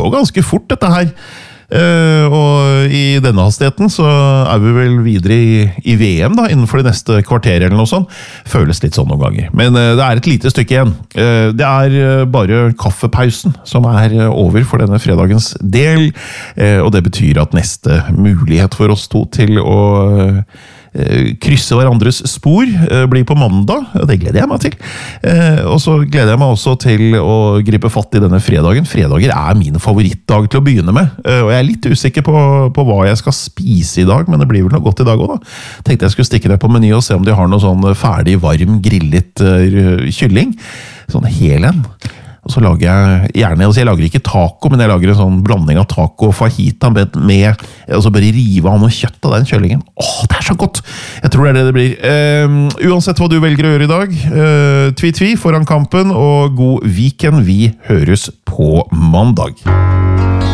går ganske fort dette her. Og i denne hastigheten så vi vel videre i VM da, innenfor de neste kvarter eller noe sånt. Føles litt sånn noen ganger. Men det et lite stykke igjen. Det bare kaffepausen som over for denne fredagens del. Og det betyr at neste mulighet for oss to til å krysse hverandres spor blir på mandag, og det gleder jeg meg til. Og så gleder jeg meg også til å gripe fatt i denne fredagen. Fredager min favorittdag til å begynne med, og jeg litt usikker på hva jeg skal spise i dag, men det blir vel noe godt i dag også da. Tenkte jeg skulle stikke ned på meny og se om de har noe sånn ferdig, varm, grillet kylling. Sånn hel en. Og så lager jeg gjerne, jeg lager ikke taco, men jeg lager en sånn blanding av taco og fajita med og så bare rive av noe kjøtt av den kjøllingen. Det så godt! Jeg tror det det blir. Uansett hva du velger å gjøre i dag, tvi foran kampen, og god weekend. Vi høres på mandag.